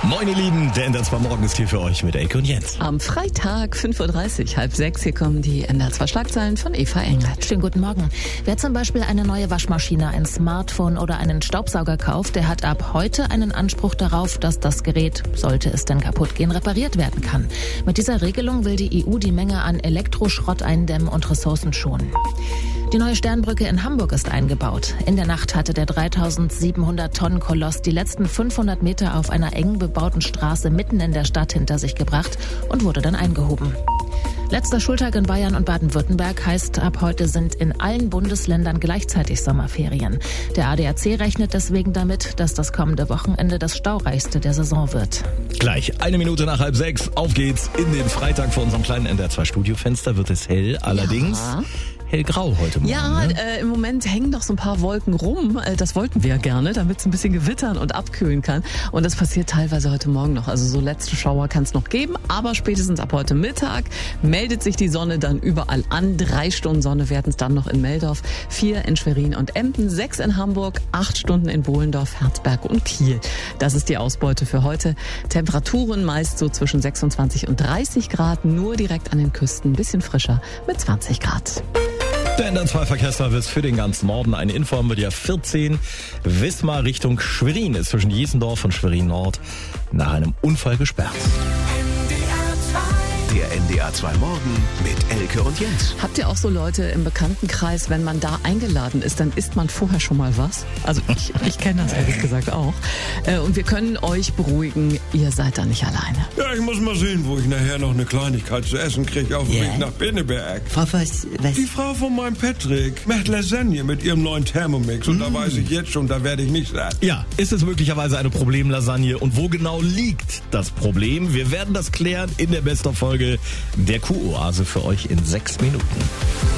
Moin ihr Lieben, der NDR 2 Morgen ist hier für euch mit Elke und Jens. Am Freitag 5.30 Uhr, 5:30, hier kommen die NDR 2 Schlagzeilen von Eva Englert. Schönen guten Morgen. Wer zum Beispiel eine neue Waschmaschine, ein Smartphone oder einen Staubsauger kauft, der hat ab heute einen Anspruch darauf, dass das Gerät, sollte es denn kaputt gehen, repariert werden kann. Mit dieser Regelung will die EU die Menge an Elektroschrott eindämmen und Ressourcen schonen. Die neue Sternbrücke in Hamburg ist eingebaut. In der Nacht hatte der 3700 Tonnen Koloss die letzten 500 Meter auf einer eng bebauten Straße mitten in der Stadt hinter sich gebracht und wurde dann eingehoben. Letzter Schultag in Bayern und Baden-Württemberg heißt, ab heute sind in allen Bundesländern gleichzeitig Sommerferien. Der ADAC rechnet deswegen damit, dass das kommende Wochenende das staureichste der Saison wird. Gleich 1 Minute nach 5:30, auf geht's in den Freitag vor unserem kleinen NDR 2 Studiofenster. Wird es hell, allerdings hellgrau heute Morgen. Ja, im Moment hängen noch so ein paar Wolken rum. Das wollten wir ja gerne, damit es ein bisschen gewittern und abkühlen kann. Und das passiert teilweise heute Morgen noch. Also so letzte Schauer kann es noch geben. Aber spätestens ab heute Mittag meldet sich die Sonne dann überall an. 3 Stunden Sonne werden es dann noch in Meldorf, 4 in Schwerin und Emden, 6 in Hamburg, 8 Stunden in Bohlendorf, Herzberg und Kiel. Das ist die Ausbeute für heute. Temperaturen meist so zwischen 26 und 30 Grad, nur direkt an den Küsten ein bisschen frischer mit 20 Grad. Der NDR 2 Verkehrsservice für den ganzen Norden. Eine Info haben wir dir 14. Wismar Richtung Schwerin ist zwischen Jiesendorf und Schwerin Nord nach einem Unfall gesperrt. Der NDR 2 Morgen mit Elke und Jens. Habt ihr auch so Leute im Bekanntenkreis, wenn man da eingeladen ist, dann isst man vorher schon mal was? Also ich kenne das ehrlich gesagt auch. Und wir können euch beruhigen, ihr seid da nicht alleine. Ja, ich muss mal sehen, wo ich nachher noch eine Kleinigkeit zu essen kriege auf dem Weg nach Pinneberg. Frau Voss, was? Die Frau von meinem Patrick macht Lasagne mit ihrem neuen Thermomix und da weiß ich jetzt schon, da werde ich nicht satt. Ja, ist es möglicherweise eine Problemlasagne und wo genau liegt das Problem? Wir werden das klären in der Best-of-Folge der Q-Oase für euch in 6 Minuten.